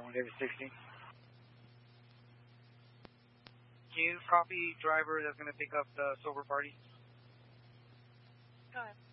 David 16. Can you copy driver that's going to pick up the sober party? Go ahead.